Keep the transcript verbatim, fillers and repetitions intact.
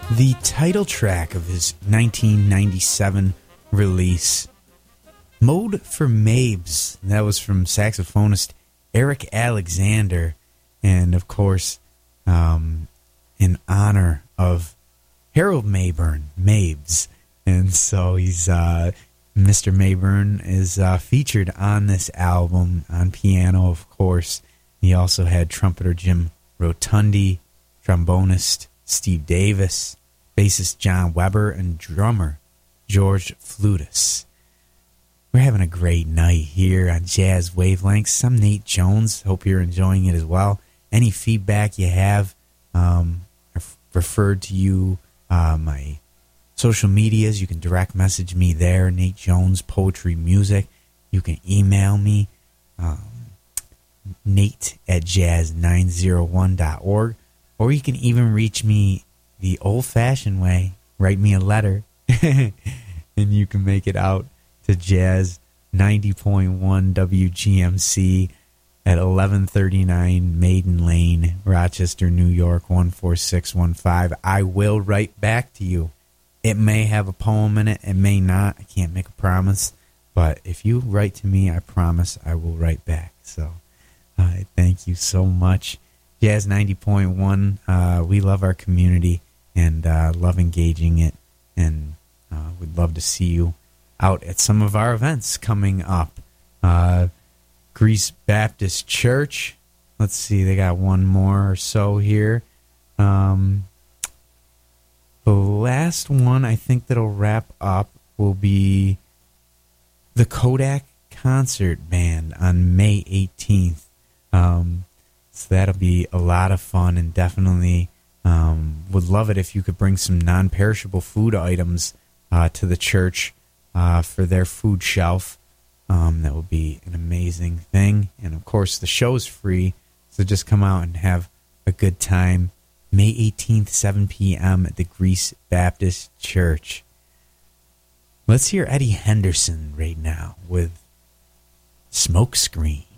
the title track of his nineteen ninety-seven release, Mode for Mabes. That was from saxophonist Eric Alexander, and of course, um, in honor of Harold Mabern, Mabes. And so he's uh, Mister Mabern is uh, featured on this album on piano, of course. He also had trumpeter Jim Rotundi, trombonist Steve Davis, bassist John Weber, and drummer George Flutis. We're having a great night here on Jazz Wavelengths. I'm Nate Jones. Hope you're enjoying it as well. Any feedback you have, um, I've referred to you, uh, my social medias. You can direct message me there, Nate Jones Poetry Music. You can email me, um, Nate at jazz nine oh one dot org. Or you can even reach me the old-fashioned way. Write me a letter, and you can make it out to Jazz ninety point one W G M C at eleven thirty-nine Maiden Lane, Rochester, New York, one four six one five. I will write back to you. It may have a poem in it. It may not. I can't make a promise. But if you write to me, I promise I will write back. So uh, thank you so much. Jazz ninety point one, uh, we love our community and uh, love engaging it. And uh, we'd love to see you out at some of our events coming up. Uh, Greece Baptist Church. Let's see, they got one more or so here. Um... The last one I think that'll wrap up will be the Kodak Concert Band on May eighteenth. Um, so that'll be a lot of fun, and definitely um, would love it if you could bring some non-perishable food items uh, to the church uh, for their food shelf. Um, that would be an amazing thing. And of course, the show's free, so just come out and have a good time. May eighteenth, seven p.m. at the Greece Baptist Church. Let's hear Eddie Henderson right now with Smokescreen.